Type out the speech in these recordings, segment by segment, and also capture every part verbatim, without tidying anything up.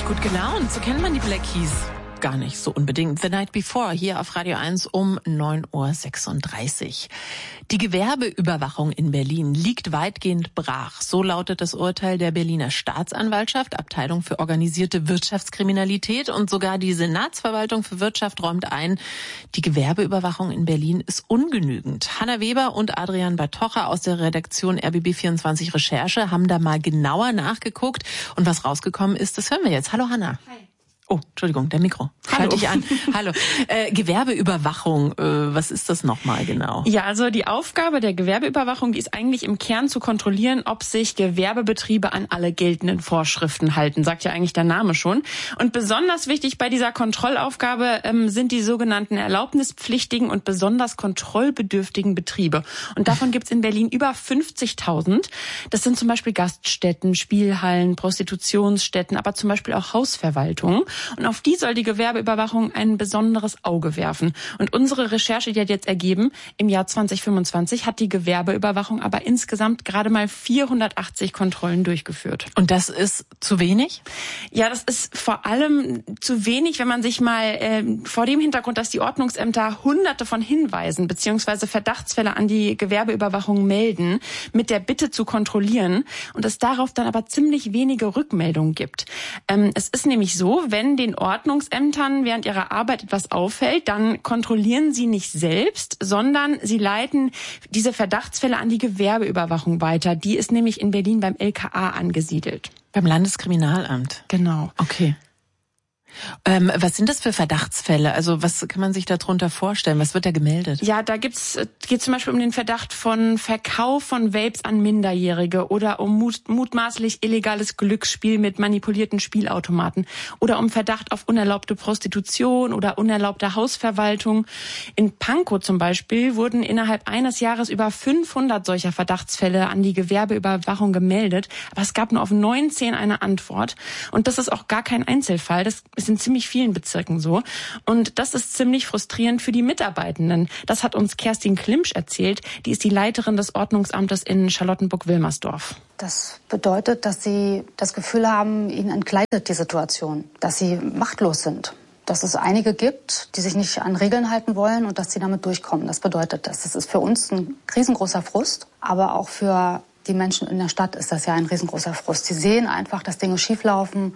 richtig gut gelaunt. So kennt man die Black Keys gar nicht so unbedingt. The Night Before hier auf Radio eins um neun Uhr sechsunddreißig. Die Gewerbeüberwachung in Berlin liegt weitgehend brach. So lautet das Urteil der Berliner Staatsanwaltschaft, Abteilung für organisierte Wirtschaftskriminalität, und sogar die Senatsverwaltung für Wirtschaft räumt ein, die Gewerbeüberwachung in Berlin ist ungenügend. Hanna Weber und Adrian Bartocha aus der Redaktion R B B vierundzwanzig Recherche haben da mal genauer nachgeguckt, und was rausgekommen ist, das hören wir jetzt. Hallo Hanna. Hi. Oh, Entschuldigung, der Mikro. Schalte ich an. Hallo. Äh, Gewerbeüberwachung, äh, was ist das nochmal genau? Ja, also die Aufgabe der Gewerbeüberwachung, die ist eigentlich im Kern zu kontrollieren, ob sich Gewerbebetriebe an alle geltenden Vorschriften halten, sagt ja eigentlich der Name schon. Und besonders wichtig bei dieser Kontrollaufgabe ähm, sind die sogenannten erlaubnispflichtigen und besonders kontrollbedürftigen Betriebe. Und davon gibt's in Berlin über fünfzigtausend. Das sind zum Beispiel Gaststätten, Spielhallen, Prostitutionsstätten, aber zum Beispiel auch Hausverwaltungen. Und auf die soll die Gewerbeüberwachung ein besonderes Auge werfen. Und unsere Recherche, die hat jetzt ergeben, im Jahr zwanzig fünfundzwanzig hat die Gewerbeüberwachung aber insgesamt gerade mal vierhundertachtzig Kontrollen durchgeführt. Und das ist zu wenig? Ja, das ist vor allem zu wenig, wenn man sich mal äh, vor dem Hintergrund, dass die Ordnungsämter hunderte von Hinweisen bzw. Verdachtsfälle an die Gewerbeüberwachung melden, mit der Bitte zu kontrollieren, und es darauf dann aber ziemlich wenige Rückmeldungen gibt. Ähm, es ist nämlich so, wenn den Ordnungsämtern während ihrer Arbeit etwas auffällt, dann kontrollieren sie nicht selbst, sondern sie leiten diese Verdachtsfälle an die Gewerbeüberwachung weiter. Die ist nämlich in Berlin beim L K A angesiedelt. Beim Landeskriminalamt? Genau. Okay. Ähm, was sind das für Verdachtsfälle? Also was kann man sich darunter vorstellen? Was wird da gemeldet? Ja, da gibt's geht zum Beispiel um den Verdacht von Verkauf von Vapes an Minderjährige oder um mut, mutmaßlich illegales Glücksspiel mit manipulierten Spielautomaten oder um Verdacht auf unerlaubte Prostitution oder unerlaubte Hausverwaltung. In Pankow zum Beispiel wurden innerhalb eines Jahres über fünfhundert solcher Verdachtsfälle an die Gewerbeüberwachung gemeldet, aber es gab nur auf neunzehn eine Antwort. Und das ist auch gar kein Einzelfall. Das ist in ziemlich vielen Bezirken so. Und das ist ziemlich frustrierend für die Mitarbeitenden. Das hat uns Kerstin Klimsch erzählt. Die ist die Leiterin des Ordnungsamtes in Charlottenburg-Wilmersdorf. Das bedeutet, dass sie das Gefühl haben, ihnen entgleitet die Situation, dass sie machtlos sind. Dass es einige gibt, die sich nicht an Regeln halten wollen und dass sie damit durchkommen. Das bedeutet das. Das ist für uns ein riesengroßer Frust, aber auch für die Menschen in der Stadt ist das ja ein riesengroßer Frust. Sie sehen einfach, dass Dinge schieflaufen,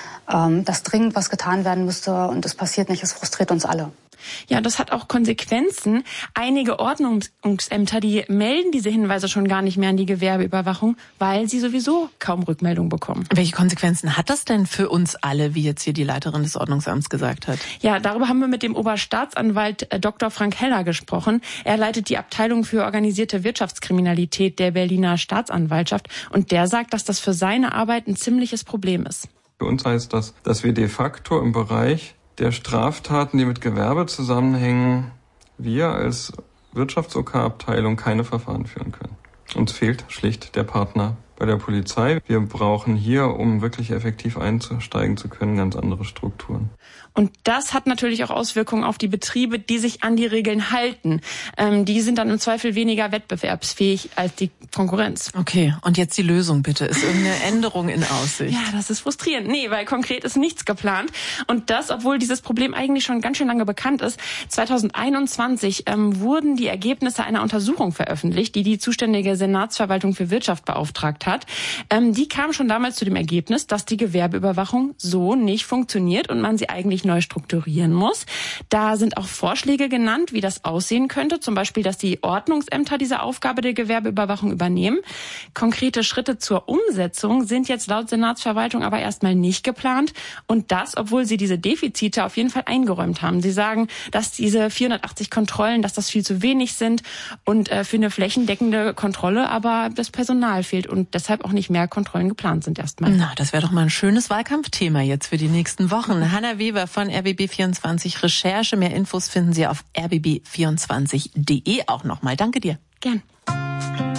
dass dringend was getan werden müsste und es passiert nicht. Es frustriert uns alle. Ja, das hat auch Konsequenzen. Einige Ordnungsämter, die melden diese Hinweise schon gar nicht mehr an die Gewerbeüberwachung, weil sie sowieso kaum Rückmeldung bekommen. Welche Konsequenzen hat das denn für uns alle, wie jetzt hier die Leiterin des Ordnungsamts gesagt hat? Ja, darüber haben wir mit dem Oberstaatsanwalt Doktor Frank Heller gesprochen. Er leitet die Abteilung für organisierte Wirtschaftskriminalität der Berliner Staatsanwaltschaft, und der sagt, dass das für seine Arbeit ein ziemliches Problem ist. Für uns heißt das, dass wir de facto im Bereich der Straftaten, die mit Gewerbe zusammenhängen, wir als Wirtschafts-O K-Abteilung keine Verfahren führen können. Uns fehlt schlicht der Partner bei der Polizei. Wir brauchen hier, um wirklich effektiv einsteigen zu können, ganz andere Strukturen. Und das hat natürlich auch Auswirkungen auf die Betriebe, die sich an die Regeln halten. Ähm, die sind dann im Zweifel weniger wettbewerbsfähig als die Konkurrenz. Okay, und jetzt die Lösung bitte. Ist irgendeine Änderung in Aussicht? Ja, das ist frustrierend. Nee, weil konkret ist nichts geplant. Und das, obwohl dieses Problem eigentlich schon ganz schön lange bekannt ist. zweitausendeinundzwanzig ähm, wurden die Ergebnisse einer Untersuchung veröffentlicht, die die zuständige Senatsverwaltung für Wirtschaft beauftragt hat. Ähm, die kam schon damals zu dem Ergebnis, dass die Gewerbeüberwachung so nicht funktioniert und man sie eigentlich neu strukturieren muss. Da sind auch Vorschläge genannt, wie das aussehen könnte. Zum Beispiel, dass die Ordnungsämter diese Aufgabe der Gewerbeüberwachung übernehmen. Konkrete Schritte zur Umsetzung sind jetzt laut Senatsverwaltung aber erstmal nicht geplant. Und das, obwohl sie diese Defizite auf jeden Fall eingeräumt haben. Sie sagen, dass diese vierhundertachtzig Kontrollen, dass das viel zu wenig sind und äh, für eine flächendeckende Kontrolle aber das Personal fehlt und deshalb auch nicht mehr Kontrollen geplant sind erstmal. Na, das wäre doch mal ein schönes Wahlkampfthema jetzt für die nächsten Wochen. Hanna Weber von R B B vierundzwanzig Recherche. Mehr Infos finden Sie auf r b b vierundzwanzig punkt d e auch nochmal. Danke dir. Gern.